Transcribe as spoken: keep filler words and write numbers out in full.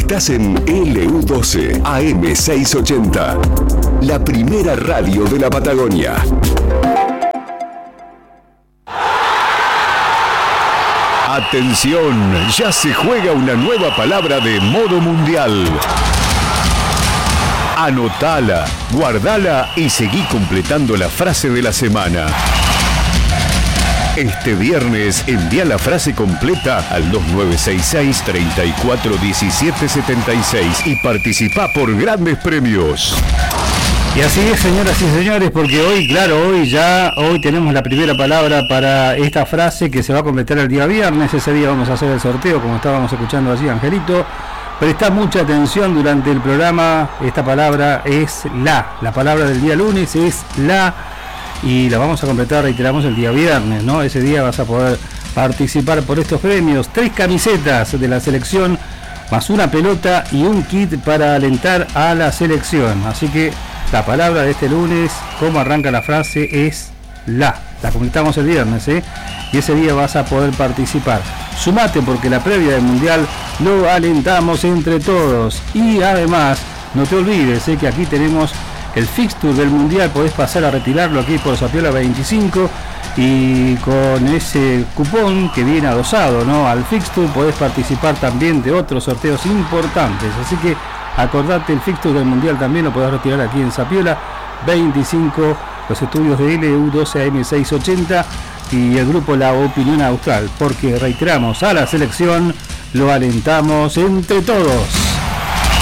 Estás en L U doce A M seiscientos ochenta, la primera radio de la Patagonia. Atención, ya se juega una nueva palabra de modo mundial. Anotala, guardala y seguí completando la frase de la semana. Este viernes envía la frase completa al dos nueve seis seis, tres cuatro uno siete siete seis y participa por grandes premios. Y así es, señoras y señores, porque hoy, claro, hoy ya, hoy tenemos la primera palabra para esta frase que se va a completar el día viernes. Ese día vamos a hacer el sorteo, como estábamos escuchando allí, Angelito. Presta mucha atención durante el programa. Esta palabra es la. La palabra del día lunes es la. Y la vamos a completar, reiteramos, el día viernes, ¿no? Ese día vas a poder participar por estos premios. Tres camisetas de la selección, más una pelota y un kit para alentar a la selección. Así que la palabra de este lunes, como arranca la frase, es la. La completamos el viernes, ¿eh? Y ese día vas a poder participar. Sumate porque la previa del Mundial lo alentamos entre todos. Y además, no te olvides, ¿eh? que aquí tenemos el fixture del Mundial. Podés pasar a retirarlo aquí por Sapiola veinticinco. Y con ese cupón que viene adosado, ¿no?, al fixture, podés participar también de otros sorteos importantes. Así que acordate, el fixture del Mundial también lo podés retirar aquí en Sapiola veinticinco, los estudios de L U doce A M seiscientos ochenta y el grupo La Opinión Austral, porque reiteramos, a la selección lo alentamos entre todos.